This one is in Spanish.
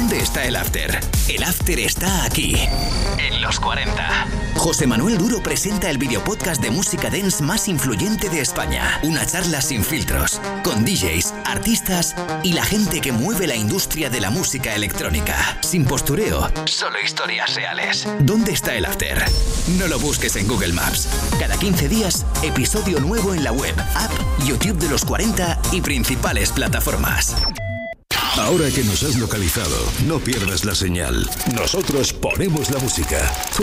¿Dónde está el after? El after está aquí, en los 40. José Manuel Duro presenta el videopodcast de música dance más influyente de España. Una charla sin filtros, con DJs, artistas y la gente que mueve la industria de la música electrónica. Sin postureo, solo historias reales. ¿Dónde está el after? No lo busques en Google Maps. Cada 15 días, episodio nuevo en la web, app, YouTube de los 40 y principales plataformas. Ahora que nos has localizado, no pierdas la señal. Nosotros ponemos la música.